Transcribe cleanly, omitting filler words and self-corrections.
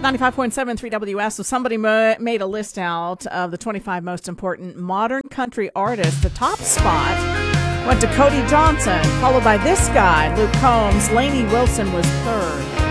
95.7 3WS. So somebody made a list out of the 25 most important modern country artists. The top spot went to Cody Johnson, followed by this guy, Luke Combs. Lainey Wilson was third.